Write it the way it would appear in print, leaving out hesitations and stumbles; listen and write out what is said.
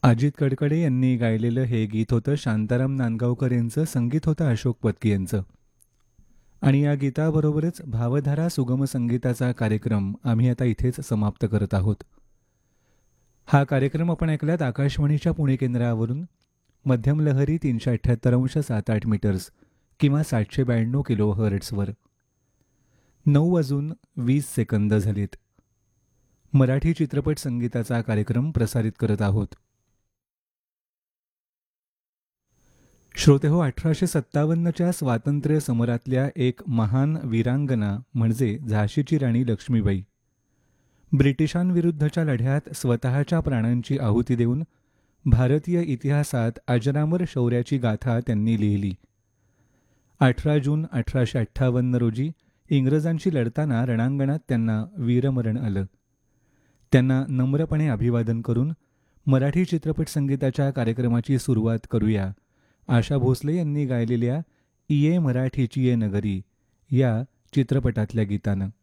अजित कडकडे यांनी गायलेलं हे गीत होतं शांताराम नांदगावकर यांचं, संगीत होतं अशोक पत्की यांचं. आणि या गीताबरोबरच भावधारा सुगम संगीताचा कार्यक्रम आम्ही आता इथेच समाप्त करत आहोत. हा कार्यक्रम आपण ऐकलात आकाशवाणीच्या पुणे केंद्रावरून. मध्यम लहरी 378.78 मीटर्स किंवा 792 किलो हर्ट्सवर. 9:20 झालीत. मराठी चित्रपट संगीताचा कार्यक्रम प्रसारित करत आहोत. श्रोतेहो, 1857च्या स्वातंत्र्य समरातल्या एक महान वीरांगना म्हणजे झाशीची राणी लक्ष्मीबाई. ब्रिटिशांविरुद्धच्या लढ्यात स्वतःच्या प्राणांची आहुती देऊन भारतीय इतिहासात अजरामर शौर्याची गाथा त्यांनी लिहिली. 18 जून 1858 रोजी इंग्रजांशी लढताना रणांगणात त्यांना वीरमरण आलं. त्यांना नम्रपणे अभिवादन करून मराठी चित्रपट संगीताच्या कार्यक्रमाची सुरुवात करूया आशा भोसले यांनी गायलेल्या इये मराठीची ये नगरी या चित्रपटातल्या गीतानं.